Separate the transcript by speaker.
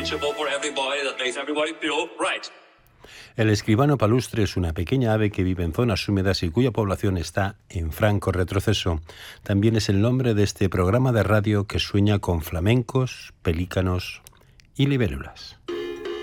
Speaker 1: reachable for everybody, that makes everybody feel right.
Speaker 2: El escribano palustre es una pequeña ave que vive en zonas húmedas y cuya población está en franco retroceso. También es el nombre de este programa de radio que sueña con flamencos, pelícanos y libélulas.